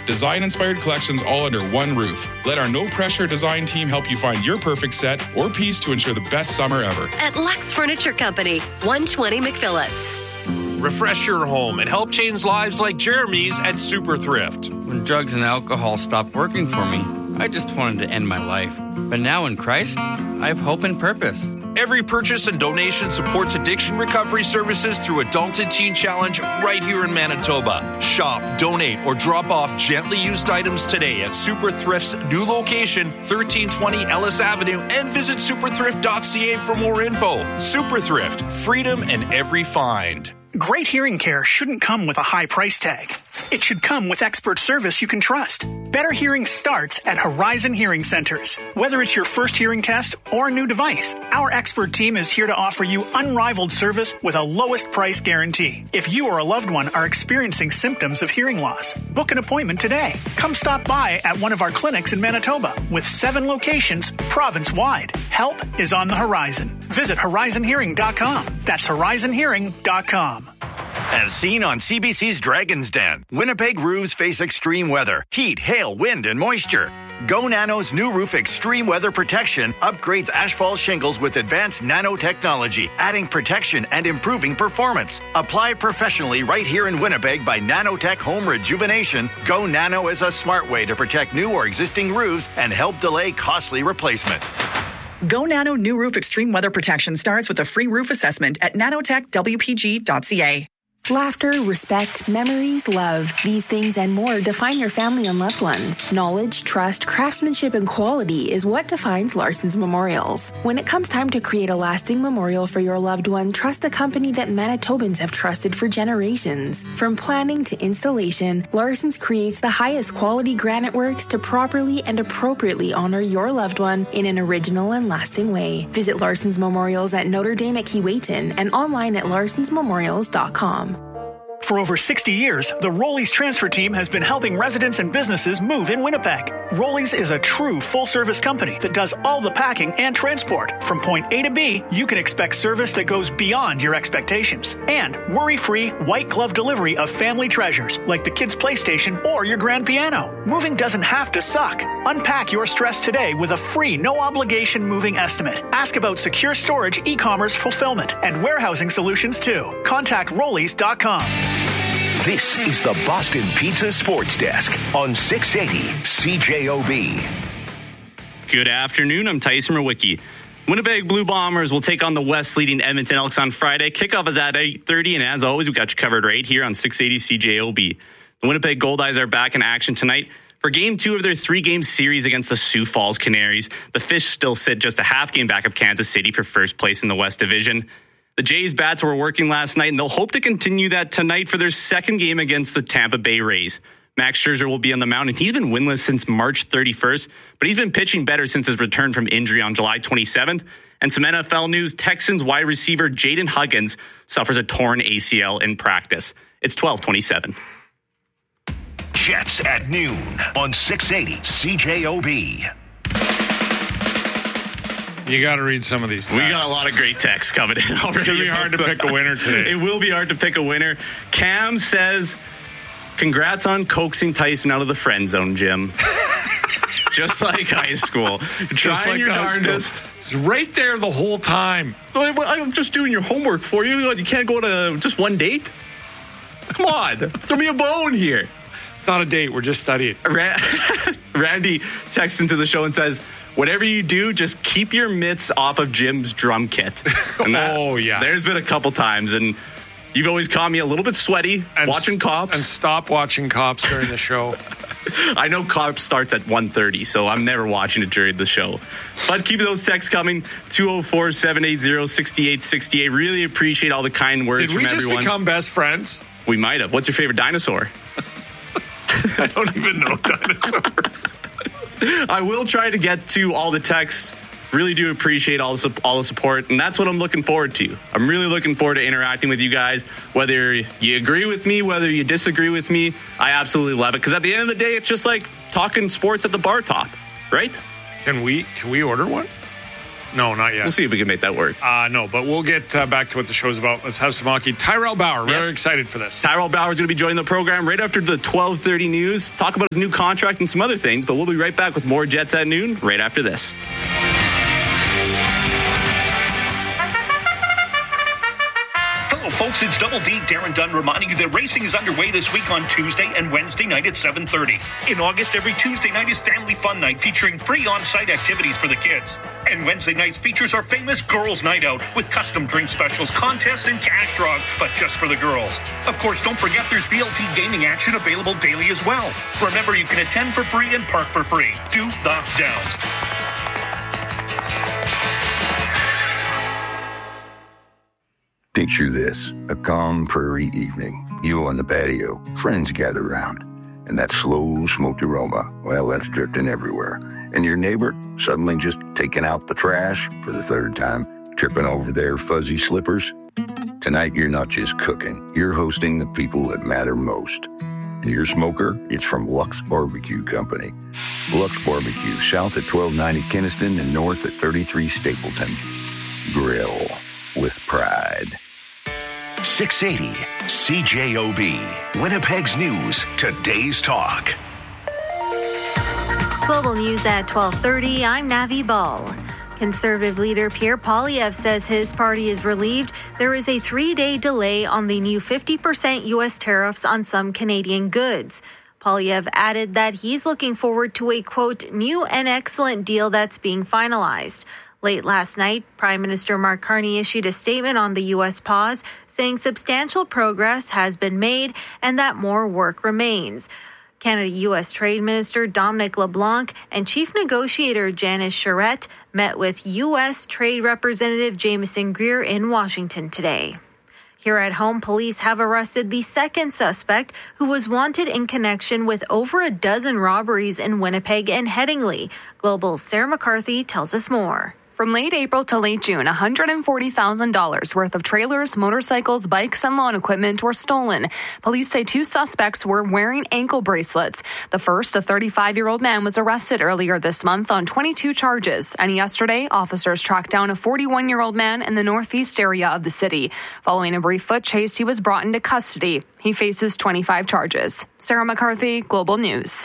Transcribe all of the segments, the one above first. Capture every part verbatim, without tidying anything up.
design-inspired collections all under one roof. Let our no-pressure design team help you find your perfect set or piece to ensure the best summer ever. At Lux Furniture Company, one twenty McPhillips. Refresh your home and help change lives like Jeremy's at Super Thrift. When drugs and alcohol stopped working for me, I just wanted to end my life. But now in Christ, I have hope and purpose. Every purchase and donation supports addiction recovery services through Adult and Teen Challenge right here in Manitoba. Shop, donate, or drop off gently used items today at Super Thrift's new location, thirteen twenty Ellis Avenue, and visit super thrift dot c a for more info. Super Thrift, freedom in every find. Great hearing care shouldn't come with a high price tag. It should come with expert service you can trust. Better hearing starts at Horizon Hearing Centers. Whether it's your first hearing test or a new device, our expert team is here to offer you unrivaled service with a lowest price guarantee. If you or a loved one are experiencing symptoms of hearing loss, book an appointment today. Come stop by at one of our clinics in Manitoba with seven locations province-wide. Help is on the horizon. Visit horizon hearing dot com. That's horizon hearing dot com. As seen on C B C's Dragon's Den, Winnipeg roofs face extreme weather, heat, hail, wind, and moisture. Go Nano's new roof extreme weather protection upgrades asphalt shingles with advanced nanotechnology, adding protection and improving performance. Apply professionally right here in Winnipeg by Nanotech Home Rejuvenation. Go Nano is a smart way to protect new or existing roofs and help delay costly replacement. Go Nano new roof extreme weather protection starts with a free roof assessment at nanotech w p g dot c a. Laughter, respect, memories, love. These things and more define your family and loved ones. Knowledge, trust, craftsmanship, and quality is what defines Larson's Memorials. When it comes time to create a lasting memorial for your loved one, trust the company that Manitobans have trusted for generations. From planning to installation, Larson's creates the highest quality granite works to properly and appropriately honor your loved one in an original and lasting way. Visit Larson's Memorials at Notre Dame at Keewatin and online at larsons memorials dot com. For over sixty years, the Rollies transfer team has been helping residents and businesses move in Winnipeg. Rollies is a true full-service company that does all the packing and transport. From point A to B, you can expect service that goes beyond your expectations. And worry-free, white-glove delivery of family treasures like the kids' PlayStation or your grand piano. Moving doesn't have to suck. Unpack your stress today with a free, no-obligation moving estimate. Ask about secure storage, e-commerce fulfillment, and warehousing solutions, too. Contact rollies dot com. This is the Boston Pizza Sports Desk on six eighty C J O B. Good afternoon. I'm Tyson Mrwicki. Winnipeg Blue Bombers will take on the West-leading Edmonton Elks on Friday. Kickoff is at eight thirty, and as always, we got you covered right here on six eighty C J O B. The Winnipeg Goldeyes are back in action tonight for game two of their three-game series against the Sioux Falls Canaries. The Fish still sit just a half game back of Kansas City for first place in the West Division. The Jays bats were working last night, and they'll hope to continue that tonight for their second game against the Tampa Bay Rays. Max Scherzer will be on the mound, and he's been winless since March thirty-first, but he's been pitching better since his return from injury on July twenty-seventh. And some N F L news, Texans wide receiver Jaden Huggins suffers a torn A C L in practice. It's twelve twenty-seven. Jets at noon on six eighty C J O B. You got to read some of these texts. We got a lot of great texts coming in already. It's going to be hard to pick a winner today. It will be hard to pick a winner. Cam says, congrats on coaxing Tyson out of the friend zone, Jim. Just like high school. Just Trying like your high darndest. school. It's right there the whole time. I'm just doing your homework for you. You can't go to just one date? Come on. Throw me a bone here. It's not a date. We're just studying. Randy texts into the show and says, whatever you do, just keep your mitts off of Jim's drum kit. And that, oh, yeah. There's been a couple times, and you've always caught me a little bit sweaty and watching s- Cops. And stop watching Cops during the show. I know Cops starts at one thirty, so I'm never watching it during the show. But keep those texts coming, two oh four, seven eight zero, six eight six eight. Really appreciate all the kind words Did from we everyone. just become best friends? We might have. What's your favorite dinosaur? I don't even know dinosaurs. I will try to get to all the texts. Really do appreciate all the, all the support, and that's what I'm looking forward to. I'm really looking forward to interacting with you guys, whether you agree with me, whether you disagree with me. I absolutely love it, because at the end of the day, it's just like talking sports at the bar top, right? Can we, can we order one? No, not yet. We'll see if we can make that work. Uh, no, but we'll get uh, back to what the show's about. Let's have some hockey. Tyrell Bauer, very yep. excited for this. Tyrell Bauer is going to be joining the program right after the twelve thirty news. Talk about his new contract and some other things, but we'll be right back with more Jets at Noon right after this. Folks, it's Double D, Darren Dunn, reminding you that racing is underway this week on Tuesday and Wednesday night at seven thirty. In August, every Tuesday night is Family Fun Night, featuring free on-site activities for the kids. And Wednesday nights features our famous Girls' Night Out, with custom drink specials, contests, and cash draws, but just for the girls. Of course, don't forget there's V L T gaming action available daily as well. Remember, you can attend for free and park for free. Do the Downs. Picture this, a calm prairie evening. You on the patio, friends gather round, and that slow smoked aroma, well, that's drifting everywhere. And your neighbor suddenly just taking out the trash for the third time, tripping over their fuzzy slippers. Tonight, you're not just cooking, you're hosting the people that matter most. And your smoker, it's from Lux Barbecue Company. Lux Barbecue, south at twelve ninety Kinnison and north at thirty-three Stapleton. Grill with pride. six eighty C J O B, Winnipeg's News, today's talk. Global News at twelve thirty, I'm Navi Ball. Conservative leader Pierre Poilievre says his party is relieved there is a three-day delay on the new fifty percent U S tariffs on some Canadian goods. Poilievre added that he's looking forward to a, quote, new and excellent deal that's being finalized. Late last night, Prime Minister Mark Carney issued a statement on the U S pause, saying substantial progress has been made and that more work remains. Canada-U S Trade Minister Dominic LeBlanc and Chief Negotiator Janice Charette met with U S Trade Representative Jameson Greer in Washington today. Here at home, police have arrested the second suspect who was wanted in connection with over a dozen robberies in Winnipeg and Headingley. Global's Sarah McCarthy tells us more. From late April to late June, one hundred forty thousand dollars worth of trailers, motorcycles, bikes, and lawn equipment were stolen. Police say two suspects were wearing ankle bracelets. The first, a thirty-five-year-old man, was arrested earlier this month on twenty-two charges. And yesterday, officers tracked down a forty-one-year-old man in the northeast area of the city. Following a brief foot chase, he was brought into custody. He faces twenty-five charges. Sarah McCarthy, Global News.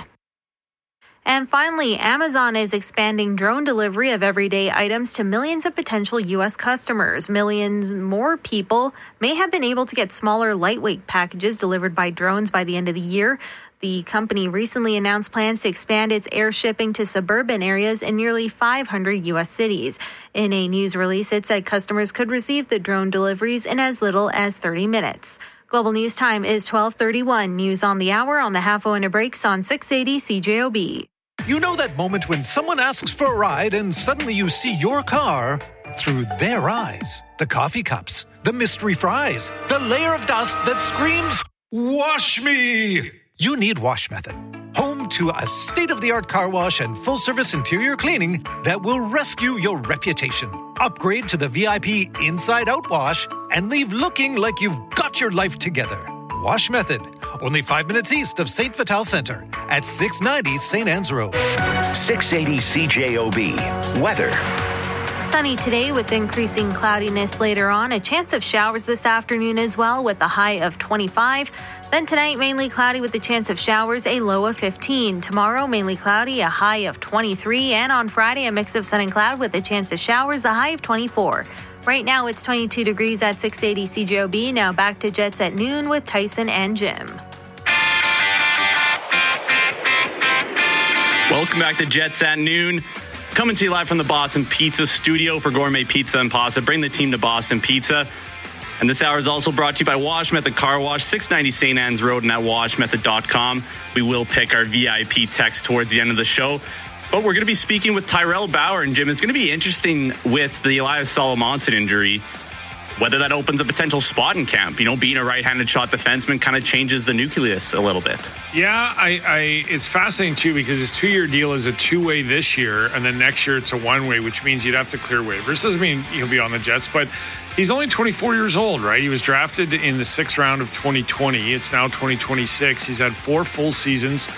And finally, Amazon is expanding drone delivery of everyday items to millions of potential U S customers. Millions more people may have been able to get smaller, lightweight packages delivered by drones by the end of the year. The company recently announced plans to expand its air shipping to suburban areas in nearly five hundred U S cities. In a news release, it said customers could receive the drone deliveries in as little as thirty minutes. Global News Time is twelve thirty-one. News on the hour on the half hour breaks on six eighty C J O B. You know that moment when someone asks for a ride and suddenly you see your car through their eyes. The coffee cups, the mystery fries, the layer of dust that screams, "Wash me!" You need Wash Method. Home to a state-of-the-art car wash and full-service interior cleaning that will rescue your reputation. Upgrade to the V I P Inside-Out Wash and leave looking like you've got your life together. Wash Method. Only five minutes east of Saint Vital Center at six ninety Saint Anne's Road. six eighty C J O B. Weather. Sunny today with increasing cloudiness later on. A chance of showers this afternoon as well with a high of twenty-five. Then tonight, mainly cloudy with a chance of showers, a low of fifteen. Tomorrow, mainly cloudy, a high of twenty-three. And on Friday, a mix of sun and cloud with a chance of showers, a high of twenty-four. Right now, it's twenty-two degrees at six eighty C J O B. Now back to Jets at Noon with Tyson and Jim. Welcome back to Jets at Noon. Coming to you live from the Boston Pizza Studio for gourmet pizza and pasta. Bring the team to Boston Pizza. And this hour is also brought to you by Wash Method Car Wash, six ninety Saint Anne's Road and at wash method dot com. We will pick our V I P text towards the end of the show. But we're going to be speaking with Tyrell Bauer. And, Jim, it's going to be interesting with the Elias Salomonson injury, whether that opens a potential spot in camp. You know, being a right-handed shot defenseman kind of changes the nucleus a little bit. Yeah, I, I it's fascinating, too, because his two-year deal is a two-way this year, and then next year it's a one-way, which means you'd have to clear waivers. Doesn't mean he'll be on the Jets, but he's only twenty-four years old, right? He was drafted in the sixth round of twenty twenty. It's now twenty twenty-six. He's had four full seasons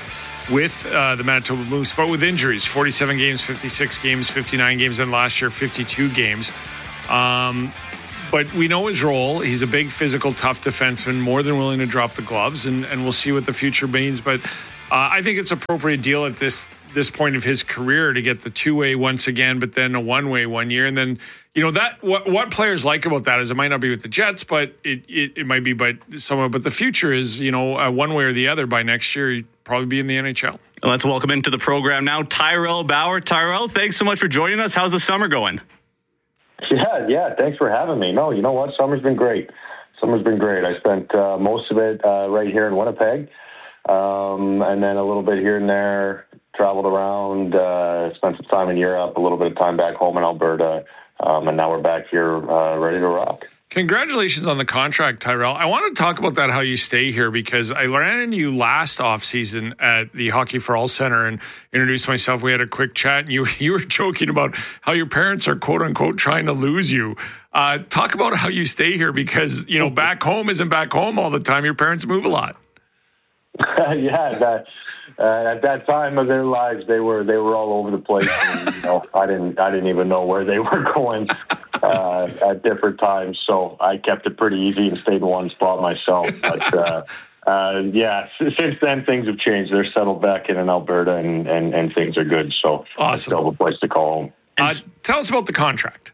with uh, the Manitoba Moose, but with injuries. forty-seven games, fifty-six games, fifty-nine games, and last year fifty-two games. Um, but we know his role. He's a big, physical, tough defenseman, more than willing to drop the gloves, and, and we'll see what the future means. But uh, I think it's an appropriate deal at this this point of his career to get the two-way once again, but then a one-way one year. And then, you know, that what, what players like about that is it might not be with the Jets, but it, it, it might be by someone. But the future is, you know, uh, one way or the other by next year, he'd probably be in the N H L. Let's welcome into the program now Tyrell Bauer. Tyrell, thanks so much for joining us. How's the summer going? Yeah, yeah. Thanks for having me. No, you know what? Summer's been great. Summer's been great. I spent uh, most of it uh, right here in Winnipeg, um, and then a little bit here and there. Traveled around, uh, spent some time in Europe, a little bit of time back home in Alberta, um, and now we're back here uh, ready to rock. Congratulations on the contract, Tyrell. I want to talk about that, how you stay here, because I ran into you last offseason at the Hockey for All Center and introduced myself. We had a quick chat, and you, you were joking about how your parents are, quote-unquote, trying to lose you. Uh, talk about how you stay here, because, you know, back home isn't back home all the time. Your parents move a lot. yeah, that... Uh, at that time of their lives, they were they were all over the place. And, you know, I didn't I didn't even know where they were going uh, at different times. So I kept it pretty easy and stayed in one spot myself. But uh, uh, yeah, since then things have changed. They're settled back in, in Alberta, and, and, and things are good. So awesome. I still have a place to call home. Uh, tell us about the contract.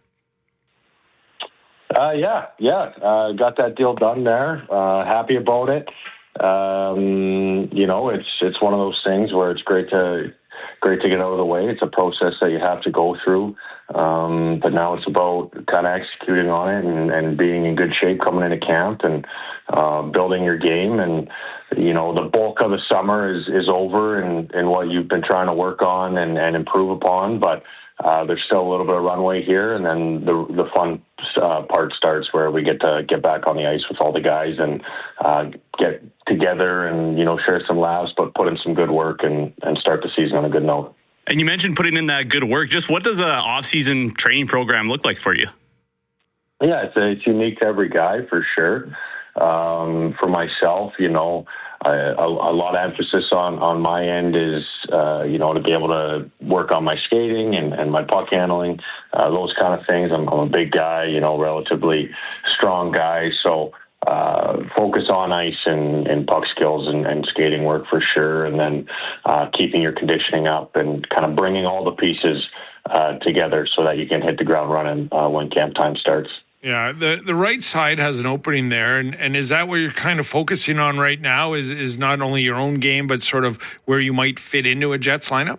Uh, yeah, yeah, uh, got that deal done there. Uh, happy about it. Um, you know, it's it's one of those things where it's great to great to get out of the way. It's a process that you have to go through, um, but now it's about kind of executing on it and, and being in good shape coming into camp and uh, building your game. And you know, the bulk of the summer is is over, and, and what you've been trying to work on and, and improve upon, but. Uh, there's still a little bit of runway here, and then the the fun uh, part starts where we get to get back on the ice with all the guys and uh, get together and, you know, share some laughs, but put in some good work and, and start the season on a good note. And you mentioned putting in that good work. Just what does an off-season training program look like for you? Yeah, it's, it's unique to every guy for sure. Um, for myself, you know, I, a, a lot of emphasis on, on my end is, uh, you know, to be able to work on my skating and, and my puck handling, uh, those kind of things. I'm, I'm a big guy, you know, relatively strong guy. So uh, focus on ice and, and puck skills and, and skating work for sure. And then uh, keeping your conditioning up and kind of bringing all the pieces uh, together so that you can hit the ground running uh, when camp time starts. Yeah, the the right side has an opening there, and, and is that what you're kind of focusing on right now, is is not only your own game, but sort of where you might fit into a Jets lineup?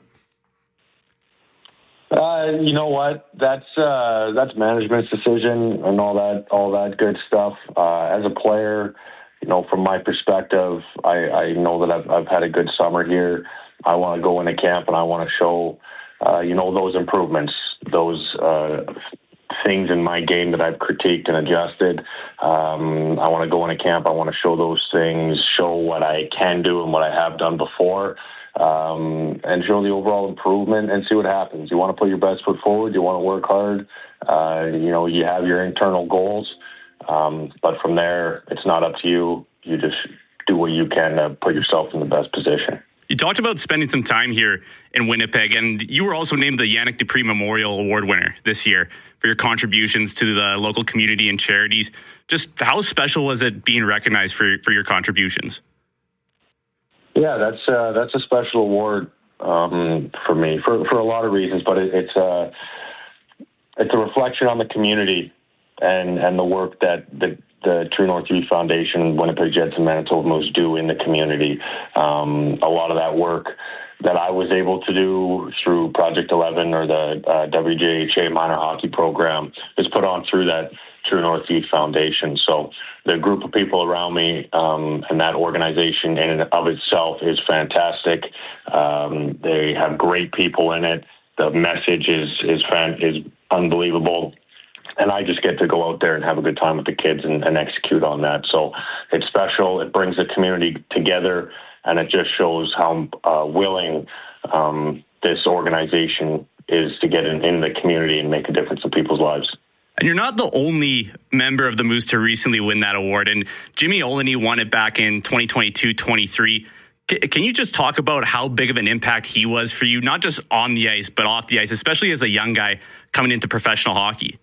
Uh, you know what? That's uh, that's management's decision and all that all that good stuff. Uh, as a player, you know, from my perspective, I, I know that I've, I've had a good summer here. I want to go into camp and I want to show, uh, you know, those improvements, those uh things in my game that I've critiqued and adjusted. Um, I want to go into camp. I want to show those things, show what I can do and what I have done before, um, and show the overall improvement and see what happens. You want to put your best foot forward. You want to work hard. Uh, you know, you have your internal goals. Um, but from there, it's not up to you. You just do what you can to put yourself in the best position. You talked about spending some time here in Winnipeg, and you were also named the Yannick Dupree Memorial Award winner this year for your contributions to the local community and charities. Just how special was it being recognized for, for your contributions? Yeah, that's uh, that's a special award um, for me for, for a lot of reasons, but it, it's a it's a reflection on the community and and the work that the the True North Youth Foundation, Winnipeg Jets, and Manitoba Moose do in the community. Um, a lot of that work that I was able to do through Project eleven or the uh, W J H A minor hockey program is put on through that True North Youth Foundation. So the group of people around me um, and that organization in and of itself is fantastic. Um, they have great people in it. The message is is fan- is unbelievable. And I just get to go out there and have a good time with the kids and, and execute on that. So it's special. It brings the community together, and it just shows how uh, willing um, this organization is to get in, in the community and make a difference in people's lives. And you're not the only member of the Moose to recently win that award. And Jimmy Olney won it back in twenty twenty-two twenty-three. Can you just talk about how big of an impact he was for you, not just on the ice, but off the ice, especially as a young guy coming into professional hockey?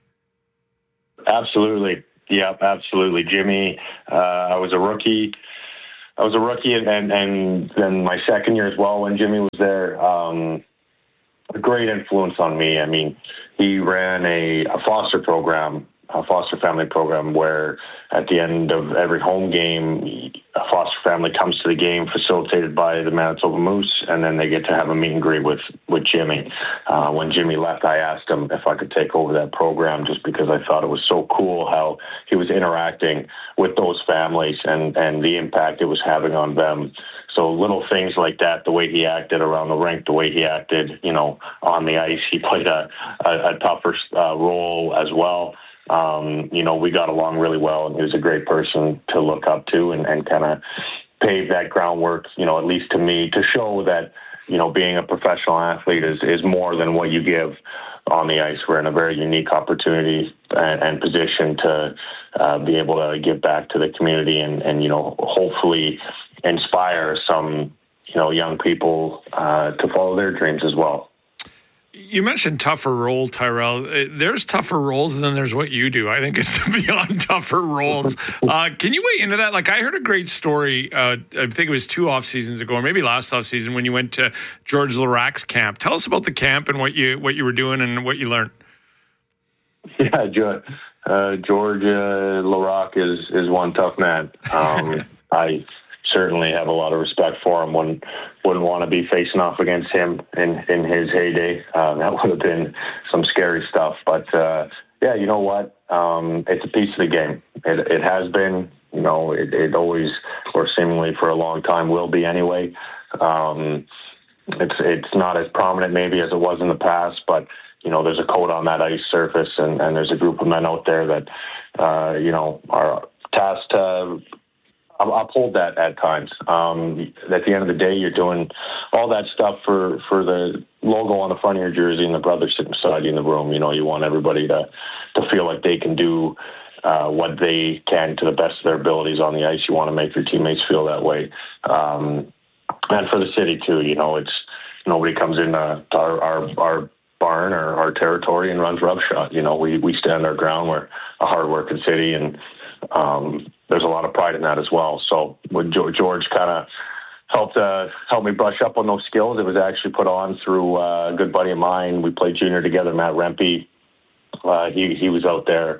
Absolutely. Yeah, absolutely. Jimmy, uh, I was a rookie. I was a rookie, and, and, and then my second year as well when Jimmy was there. Um, a great influence on me. I mean, he ran a, a foster program, a foster family program, where at the end of every home game, a foster family comes to the game facilitated by the Manitoba Moose, and then they get to have a meet and greet with, with Jimmy. Uh, when Jimmy left, I asked him if I could take over that program just because I thought it was so cool how he was interacting with those families and, and the impact it was having on them. So little things like that, the way he acted around the rink, the way he acted, you know, on the ice, he played a, a, a tougher uh, role as well. Um, you know, we got along really well, and he was a great person to look up to and, and kind of pave that groundwork, you know, at least to me, to show that, you know, being a professional athlete is, is more than what you give on the ice. We're in a very unique opportunity and, and position to uh, be able to give back to the community and, and you know, hopefully inspire some, you know, young people uh, to follow their dreams as well. You mentioned tougher role, Tyrell. There's tougher roles, and then there's what you do. I think it's beyond tougher roles. Uh, can you weigh into that? Like, I heard a great story, uh, I think it was two off seasons ago, or maybe last off season, when you went to George Larac's camp. Tell us about the camp and what you what you were doing and what you learned. Yeah, George, uh, George uh, Larac is, is one tough man. Um, I certainly have a lot of respect for him. Wouldn't, wouldn't want to be facing off against him in, in his heyday. Uh, that would have been some scary stuff. But, uh, yeah, you know what? Um, it's a piece of the game. It, it has been, you know, it, it always, or seemingly for a long time, will be anyway. Um, it's it's not as prominent maybe as it was in the past, but, you know, there's a code on that ice surface, and, and there's a group of men out there that, uh, you know, are tasked to uphold that at times. Um, at the end of the day, you're doing all that stuff for, for the logo on the front of your jersey and the brothers sitting beside you in the room. You know, you want everybody to, to feel like they can do uh, what they can to the best of their abilities on the ice. You want to make your teammates feel that way. Um, and for the city too, you know, it's nobody comes in uh, to our, our, our barn or our territory and runs roughshod. You know, we, we stand our ground. We're a hard-working city, and um, there's a lot of pride in that as well. So when George kind of helped uh, help me brush up on those skills, it was actually put on through uh, a good buddy of mine. We played junior together, Matt Rempe. Uh, he he was out there,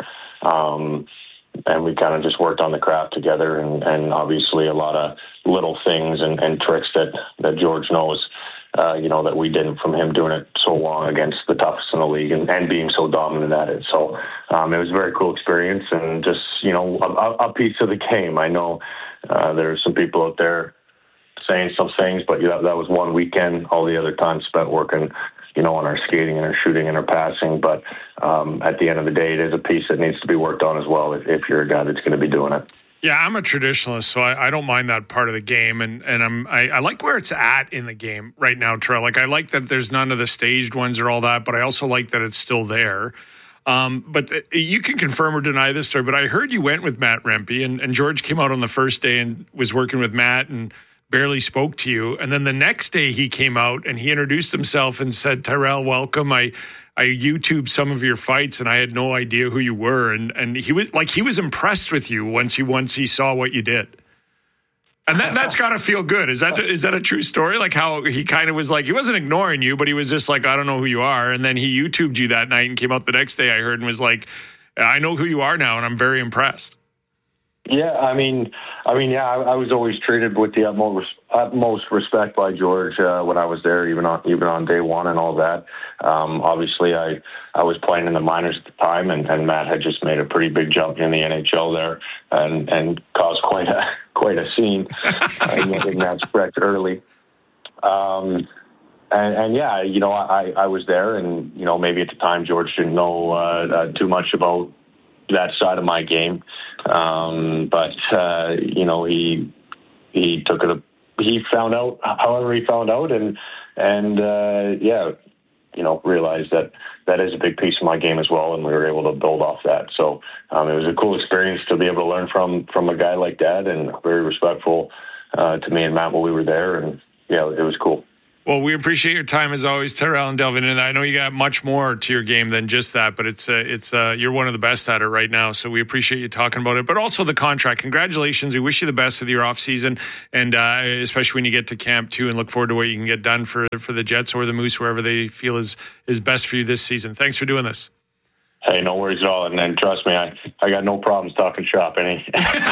um, and we kind of just worked on the craft together. And, and obviously a lot of little things and, and tricks that that George knows. Uh, you know, that we didn't from him doing it so long against the toughest in the league and, and being so dominant at it. So um, it was a very cool experience and just, you know, a, a piece of the game. I know uh, there are some people out there saying some things, but yeah, that was one weekend. All the other time spent working, you know, on our skating and our shooting and our passing. But um, at the end of the day, it is a piece that needs to be worked on as well if, if you're a guy that's going to be doing it. Yeah, I'm a traditionalist, so I, I don't mind that part of the game, and and I'm I, I like where it's at in the game right now, Terrell. Like I like that there's none of the staged ones or all that, but I also like that it's still there. Um, but th- you can confirm or deny this story, but I heard you went with Matt Rempe, and, and George came out on the first day and was working with Matt and barely spoke to you, and then the next day he came out and he introduced himself and said, "Tyrell, welcome. I." I YouTubed some of your fights and I had no idea who you were. And, and he was like, he was impressed with you once he, once he saw what you did. And that, that's gotta feel good. Is that, is that a true story? Like how he kind of was like, he wasn't ignoring you, but he was just like, I don't know who you are. And then he YouTubed you that night and came out the next day, I heard, and was like, I know who you are now. And I'm very impressed. Yeah. I mean, I mean, yeah, I, I was always treated with the utmost, utmost respect by George uh, when I was there, even on even on day one and all that. Um, obviously, I, I was playing in the minors at the time, and, and Matt had just made a pretty big jump in the N H L there, and, and caused quite a quite a scene uh, in, in that stretch early. Um, and, and yeah, you know, I, I was there, and you know, maybe at the time George didn't know uh, uh, too much about that side of my game, um, but uh, you know, he he took it. He found out, however he found out, and and uh, yeah, you know, realized that that is a big piece of my game as well, and we were able to build off that. So um, it was a cool experience to be able to learn from from a guy like that, and very respectful uh, to me and Matt while we were there, and yeah, it was cool. Well, we appreciate your time as always, Tyrell and Delvin. And I know you got much more to your game than just that, but it's uh, it's uh, you're one of the best at it right now. So we appreciate you talking about it, but also the contract. Congratulations! We wish you the best with your off season, and uh, especially when you get to camp too, and look forward to what you can get done for for the Jets or the Moose, wherever they feel is is best for you this season. Thanks for doing this. Hey, no worries at all. And, and trust me, I, I got no problems talking shop. Any.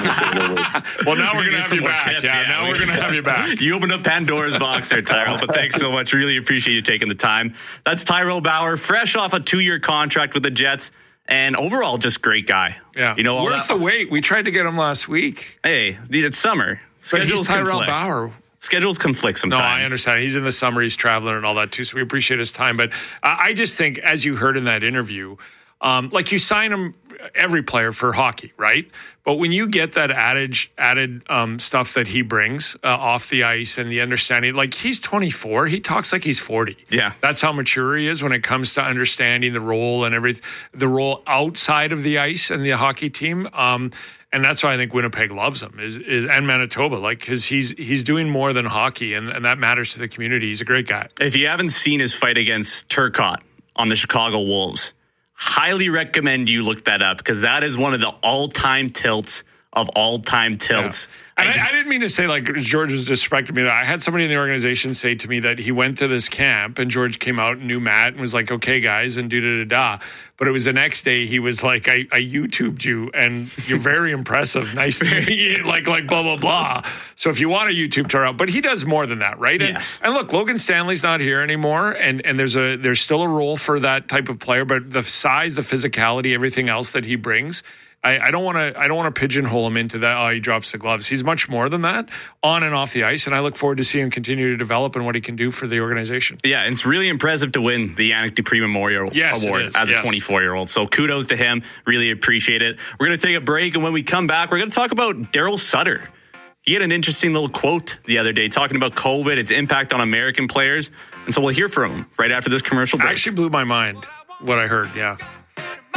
Well, now we're going to have you back. Tips, yeah, yeah, now we're going to have you back. You opened up Pandora's box there, Tyrell, but thanks so much. Really appreciate you taking the time. That's Tyrell Bauer, fresh off a two-year contract with the Jets, and overall just great guy. Yeah, you know, worth that, the wait. We tried to get him last week. Hey, it's summer. Schedules but he's Tyrell conflict. Bauer. Schedules conflict sometimes. No, I understand. He's in the summer. He's traveling and all that too, so we appreciate his time. But uh, I just think, as you heard in that interview, Um, like you sign him, every player for hockey, right? But when you get that added, added um, stuff that he brings uh, off the ice and the understanding, like he's twenty-four, he talks like he's forty. Yeah, that's how mature he is when it comes to understanding the role and everything, the role outside of the ice and the hockey team. Um, and that's why I think Winnipeg loves him, is, is and Manitoba, like because he's he's doing more than hockey, and, and that matters to the community. He's a great guy. If you haven't seen his fight against Turcotte on the Chicago Wolves, highly recommend you look that up, because that is one of the all-time tilts of all-time tilts. Yeah. And I, I didn't mean to say like George was disrespecting me. I had somebody in the organization say to me that he went to this camp and George came out and knew Matt and was like, okay, guys, and do-da-da-da. But it was the next day he was like, I, I YouTubed you and you're very impressive. Nice to meet you. Like, like blah, blah, blah. So if you want to YouTube Tyrell, but he does more than that, right? Yes. And, and look, Logan Stanley's not here anymore. And, and there's a there's still a role for that type of player, but the size, the physicality, everything else that he brings, I, I don't want to. I don't want to pigeonhole him into that. Oh, he drops the gloves. He's much more than that, on and off the ice. And I look forward to seeing him continue to develop and what he can do for the organization. Yeah, and it's really impressive to win the Yannick Dupree Memorial yes, Award as yes. a twenty-four-year-old. So kudos to him. Really appreciate it. We're going to take a break, and when we come back, we're going to talk about Daryl Sutter. He had an interesting little quote the other day talking about COVID, its impact on American players, and so we'll hear from him right after this commercial break. Actually blew my mind what I heard. Yeah.